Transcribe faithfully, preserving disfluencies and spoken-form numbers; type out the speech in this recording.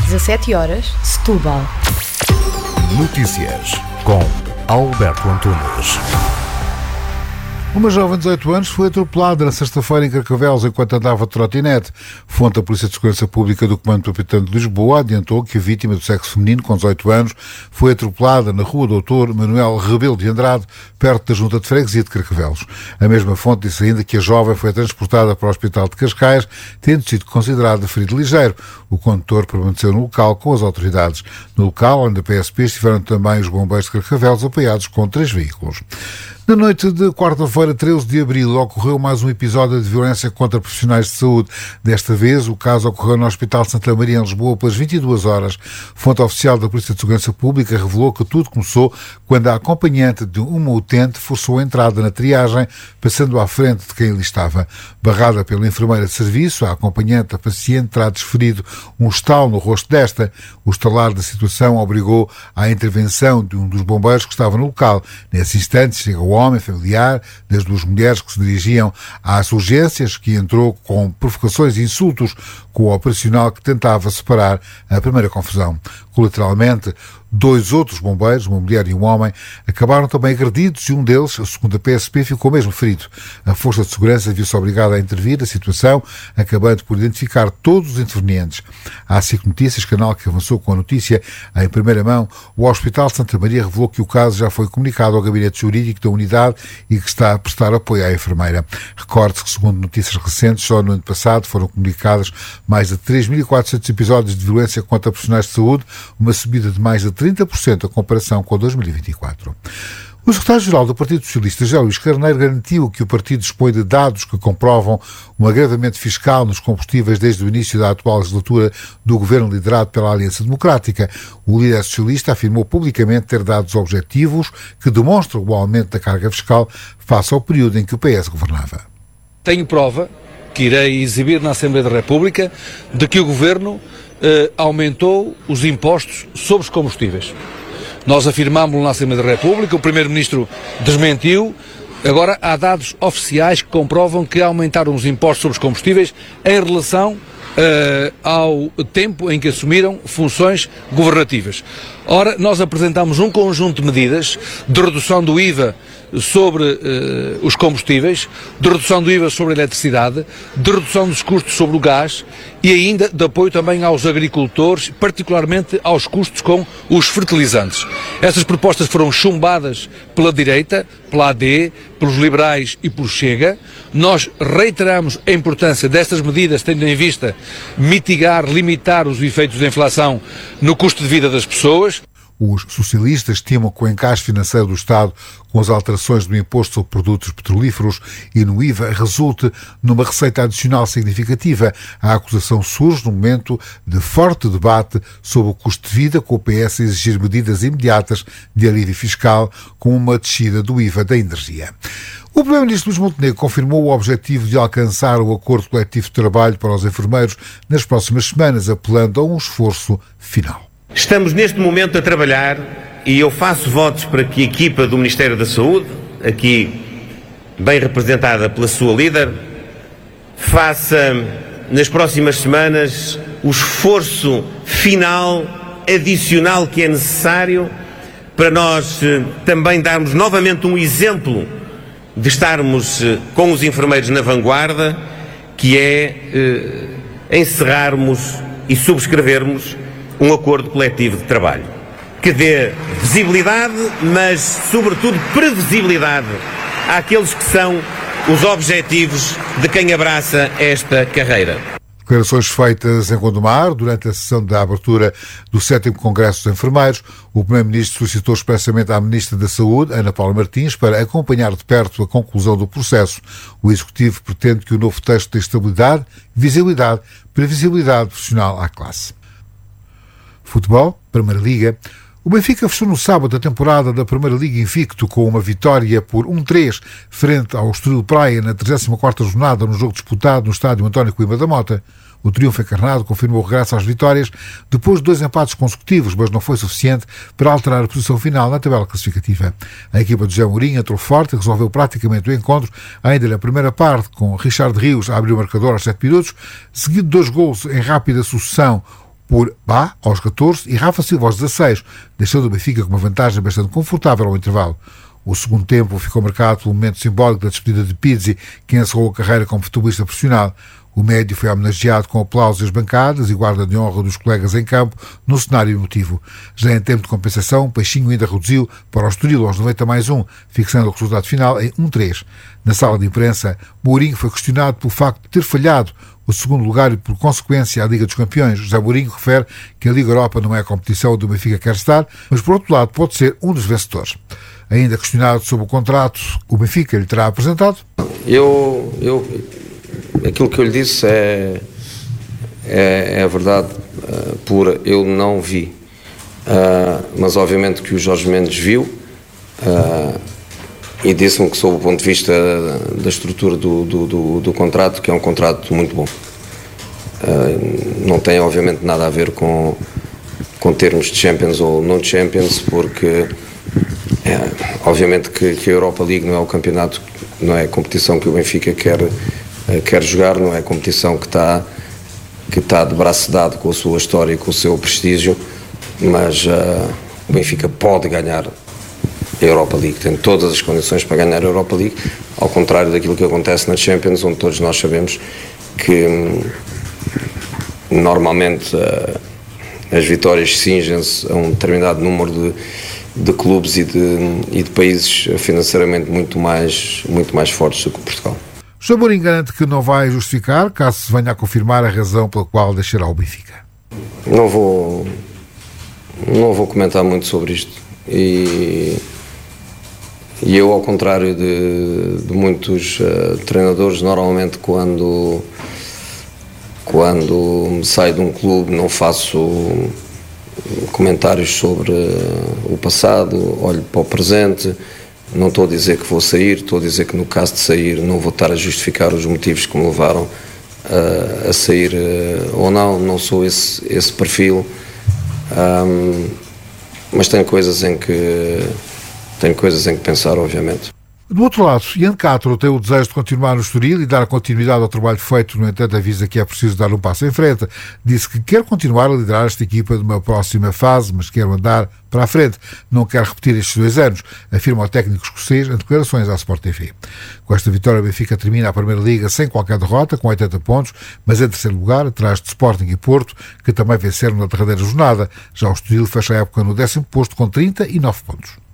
dezassete horas, Setúbal. Notícias com Alberto Antunes. Uma jovem de dezoito anos foi atropelada na sexta-feira em Carcavelos enquanto andava de trotinete. Fonte da Polícia de Segurança Pública do Comando Metropolitano de Lisboa adiantou que a vítima do sexo feminino, com dezoito anos, foi atropelada na rua doutor Manuel Rebelo de Andrade, perto da Junta de Freguesia de Carcavelos. A mesma fonte disse ainda que a jovem foi transportada para o Hospital de Cascais, tendo sido considerada ferido ligeiro. O condutor permaneceu no local com as autoridades. No local, onde a P S P, estiveram também os bombeiros de Carcavelos, apoiados com três veículos. Na noite de quarta-feira, treze de abril, ocorreu mais um episódio de violência contra profissionais de saúde. Desta vez, o caso ocorreu no Hospital de Santa Maria, em Lisboa, pelas vinte e duas horas. Fonte oficial da Polícia de Segurança Pública revelou que tudo começou quando a acompanhante de uma utente forçou a entrada na triagem, passando à frente de quem ali estava. Barrada pela enfermeira de serviço, a acompanhante da paciente terá desferido um estalo no rosto desta. O estalar da situação obrigou à intervenção de um dos bombeiros que estava no local. Nesse instante, chega o homem familiar das duas mulheres que se dirigiam às urgências, que entrou com provocações e insultos com o operacional que tentava separar a primeira confusão. Colateralmente, dois outros bombeiros, uma mulher e um homem, acabaram também agredidos e um deles, segundo a P S P, ficou mesmo ferido. A Força de Segurança viu-se obrigada a intervir a situação, acabando por identificar todos os intervenientes. A SIC Notícias, canal que avançou com a notícia em primeira mão, o Hospital de Santa Maria revelou que o caso já foi comunicado ao Gabinete Jurídico da unidade e que está a prestar apoio à enfermeira. Recorde-se que, segundo notícias recentes, só no ano passado foram comunicados mais de três mil e quatrocentos episódios de violência contra profissionais de saúde, uma subida de mais de trinta por cento em comparação com dois mil e vinte e quatro. O secretário-geral do Partido Socialista, José Luís Carneiro, garantiu que o partido dispõe de dados que comprovam um agravamento fiscal nos combustíveis desde o início da atual legislatura do governo liderado pela Aliança Democrática. O líder socialista afirmou publicamente ter dados objetivos que demonstram o aumento da carga fiscal face ao período em que o P S governava. Tenho prova, que irei exibir na Assembleia da República, de que o governo eh, aumentou os impostos sobre os combustíveis. Nós afirmámos-lo na Assembleia da República, o Primeiro-Ministro desmentiu. Agora há dados oficiais que comprovam que aumentaram os impostos sobre os combustíveis em relação uh, ao tempo em que assumiram funções governativas. Ora, nós apresentamos um conjunto de medidas de redução do I V A sobre uh, os combustíveis, de redução do I V A sobre a eletricidade, de redução dos custos sobre o gás e ainda de apoio também aos agricultores, particularmente aos custos com os fertilizantes. Essas propostas foram chumbadas pela direita, pela A D, pelos liberais e pelo Chega. Nós reiteramos a importância destas medidas, tendo em vista mitigar, limitar os efeitos da inflação no custo de vida das pessoas. Os socialistas estimam que o encaixe financeiro do Estado com as alterações do imposto sobre produtos petrolíferos e no I V A resulte numa receita adicional significativa. A acusação surge no momento de forte debate sobre o custo de vida, com o P S a exigir medidas imediatas de alívio fiscal, com uma descida do I V A da energia. O Primeiro-Ministro Luís Montenegro confirmou o objetivo de alcançar o acordo coletivo de trabalho para os enfermeiros nas próximas semanas, apelando a um esforço final. Estamos neste momento a trabalhar e eu faço votos para que a equipa do Ministério da Saúde, aqui bem representada pela sua líder, faça nas próximas semanas o esforço final, adicional que é necessário para nós também darmos novamente um exemplo de estarmos com os enfermeiros na vanguarda, que é eh, encerrarmos e subscrevermos um acordo coletivo de trabalho que dê visibilidade, mas sobretudo previsibilidade àqueles que são os objetivos de quem abraça esta carreira. Declarações feitas em Gondomar durante a sessão da abertura do sétimo Congresso dos Enfermeiros. O Primeiro-Ministro solicitou expressamente à Ministra da Saúde, Ana Paula Martins, para acompanhar de perto a conclusão do processo. O Executivo pretende que o novo texto dê estabilidade, visibilidade, previsibilidade profissional à classe. Futebol, Primeira Liga. O Benfica fechou no sábado a temporada da Primeira Liga invicto com uma vitória por um três frente ao Estoril Praia na trigésima quarta jornada no jogo disputado no estádio António Coimbra da Mota. O triunfo encarnado confirmou o regresso às vitórias depois de dois empates consecutivos, mas não foi suficiente para alterar a posição final na tabela classificativa. A equipa de José Mourinho entrou forte e resolveu praticamente o encontro ainda na primeira parte, com Richard Rios a abrir o marcador aos sete minutos, seguido de dois gols em rápida sucessão. por Bá aos catorze e Rafa Silva aos dezasseis, deixando o Benfica com uma vantagem bastante confortável ao intervalo. O segundo tempo ficou marcado pelo momento simbólico da despedida de Pizzi, que encerrou a carreira como futebolista profissional. O médio foi homenageado com aplausos às bancadas e guarda de honra dos colegas em campo, no cenário emotivo. Já em tempo de compensação, Peixinho ainda reduziu para o Estoril aos noventa mais um, fixando o resultado final em um três. Na sala de imprensa, Mourinho foi questionado pelo facto de ter falhado o segundo lugar e, por consequência, a Liga dos Campeões. José Mourinho refere que a Liga Europa não é a competição onde o Benfica quer estar, mas, por outro lado, pode ser um dos vencedores. Ainda questionado sobre o contrato, o Benfica lhe terá apresentado. Eu, eu, aquilo que eu lhe disse é, é, é a verdade uh, pura. Eu não vi, uh, mas obviamente que o Jorge Mendes viu uh, e disse-me que, sob o ponto de vista da estrutura do, do, do, do contrato, que é um contrato muito bom. Uh, não tem obviamente nada a ver com, com termos de Champions ou não Champions, porque é, obviamente que, que a Europa League não é o campeonato, não é a competição que o Benfica quer, quer jogar, não é a competição que está, que está de braço dado com a sua história e com o seu prestígio, mas uh, o Benfica pode ganhar a Europa League, tem todas as condições para ganhar a Europa League, ao contrário daquilo que acontece na Champions, onde todos nós sabemos que hum, normalmente uh, as vitórias cingem-se a um determinado número de de clubes e de, e de países financeiramente muito mais, muito mais fortes do que Portugal. José Mourinho garante que não vai justificar, caso se venha a confirmar a razão pela qual deixará o Benfica. Não vou, não vou comentar muito sobre isto. E, e eu, ao contrário de, de muitos uh, treinadores, normalmente quando, quando saio de um clube não faço comentários sobre uh, o passado, olho para o presente. Não estou a dizer que vou sair, estou a dizer que no caso de sair não vou estar a justificar os motivos que me levaram uh, a sair uh, ou não, não sou esse, esse perfil, um, mas tenho coisas em que tenho coisas em que pensar, obviamente. Do outro lado, Ian Castro tem o desejo de continuar no Estoril e dar continuidade ao trabalho feito, no entanto avisa que é preciso dar um passo em frente. Disse que quer continuar a liderar esta equipa de uma próxima fase, mas quer andar para a frente. Não quer repetir estes dois anos, afirma o técnico escocês em declarações à Sport T V. Com esta vitória, o Benfica termina a Primeira Liga sem qualquer derrota, com oitenta pontos, mas em terceiro lugar, atrás de Sporting e Porto, que também venceram na derradeira jornada. Já o Estoril fecha a época no décimo posto com trinta e nove pontos.